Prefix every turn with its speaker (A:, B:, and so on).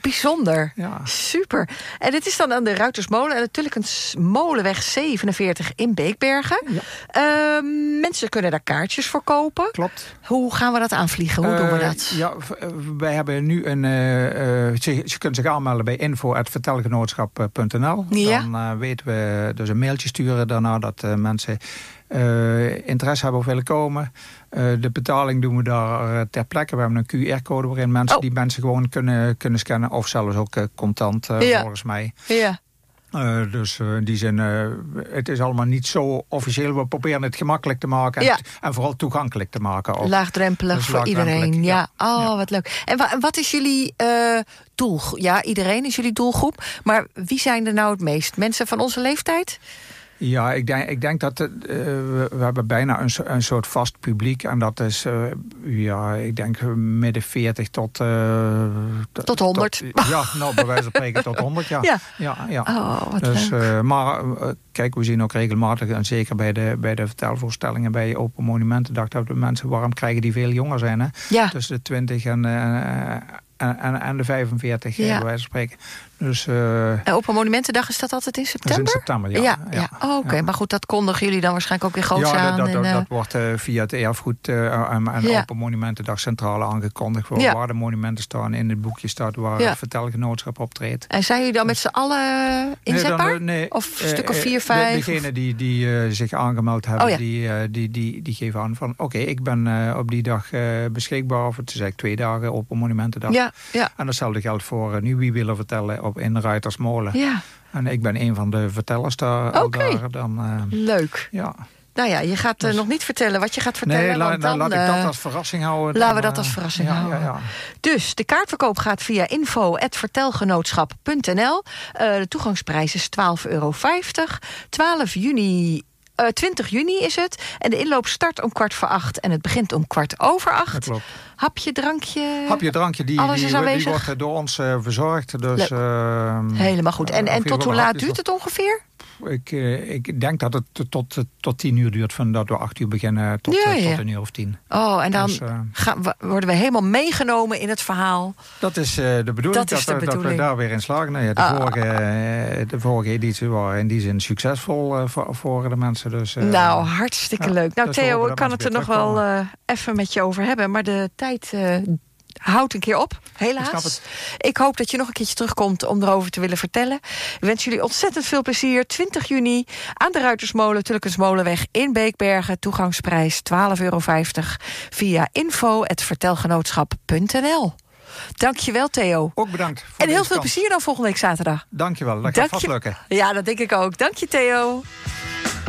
A: bijzonder.
B: Ja.
A: Super. En het is dan aan de Ruitersmolen en natuurlijk een Molenweg 47 in Beekbergen.
B: Ja.
A: Mensen kunnen daar kaartjes voor kopen.
B: Klopt.
A: Hoe gaan we dat aanvliegen? Hoe doen we dat?
B: Ja, wij hebben nu ze kunnen zich aanmelden bij info@vertelgenootschap.nl.
A: Ja.
B: Dan weten we dus een mailtje sturen daarna dat mensen interesse hebben of willen komen. De betaling doen we daar ter plekke. We hebben een QR-code waarin die mensen gewoon kunnen scannen. Of zelfs ook contant, volgens mij.
A: Ja.
B: Dus in die zin, het is allemaal niet zo officieel. We proberen het gemakkelijk te maken en vooral toegankelijk te maken. Ook.
A: Laagdrempelig
B: Dus
A: voor iedereen. Ja.
B: Ja.
A: Wat leuk. En wat is jullie doel? Ja, iedereen is jullie doelgroep. Maar wie zijn er nou het meest? Mensen van onze leeftijd?
B: Ja, ik denk dat we hebben bijna een soort vast publiek. En dat is, ik denk midden 40 tot
A: 100.
B: Bij wijze van spreken tot 100, ja. Ja.
A: Oh, wat
B: dus,
A: leuk.
B: Maar kijk, we zien ook regelmatig, en zeker bij de vertelvoorstellingen bij Open Monumentendag, dat we mensen warm krijgen die veel jonger zijn. Hè?
A: Ja.
B: Tussen de 20 en de 45, bij wijze van spreken. Dus,
A: Open Monumentendag, is dat altijd in september?
B: Dat is in september, ja.
A: Oh, oké. Maar goed, dat kondigen jullie dan waarschijnlijk ook weer groots aan.
B: Dat wordt via het erfgoed en Open Monumentendag centrale aangekondigd. Waar de monumenten staan. In het boekje staat waar het vertelgenootschap optreedt.
A: En zijn jullie dan met z'n allen inzetbaar?
B: Nee,
A: of een stuk of 4, 5?
B: Degenen die zich aangemeld hebben, die geven aan van oké, ik ben op die dag beschikbaar. Of het is eigenlijk 2 dagen Open Monumentendag.
A: Ja.
B: En datzelfde geldt voor nu wie willen vertellen in Ruitersmolen.
A: Ja.
B: En ik ben een van de vertellers daar.
A: Oké. Leuk.
B: Ja.
A: Nou ja, je gaat nog niet vertellen wat je gaat vertellen.
B: Nee,
A: want dan,
B: laat ik dat als verrassing houden.
A: Laten we dat als verrassing houden.
B: Ja.
A: Dus de kaartverkoop gaat via info@vertelgenootschap.nl. De toegangsprijs is €12,50. 20 juni is het. En de inloop start om 7:15 en het begint om 7:15.
B: Dat klopt.
A: Hapje, drankje,
B: die
A: aanwezig?
B: wordt door ons verzorgd. Dus,
A: helemaal goed. En tot hoe laat duurt het ongeveer?
B: Ik denk dat het tot 10 uur duurt. Van dat we 8 uur beginnen tot 1 uur of 10.
A: Oh, en dan worden we helemaal meegenomen in het verhaal.
B: Dat is de bedoeling. Dat we daar weer in slagen. Nou ja, de vorige editie waren in die zin succesvol voor de mensen. Dus,
A: nou, hartstikke leuk. Nou,
B: dus
A: Theo, ik kan het er nog wel even met je over hebben. Maar de tijd houdt een keer op, helaas. Ik hoop dat je nog een keertje terugkomt om erover te willen vertellen. Ik wens jullie ontzettend veel plezier. 20 juni aan de Ruitersmolen, Tulkensmolenweg in Beekbergen. Toegangsprijs €12,50 via info@vertelgenootschap.nl. Dankjewel, Theo.
B: Ook bedankt.
A: En heel veel plezier dan volgende week zaterdag.
B: Dankjewel, dat gaat vast lukken.
A: Ja, dat denk ik ook. Dank je, Theo.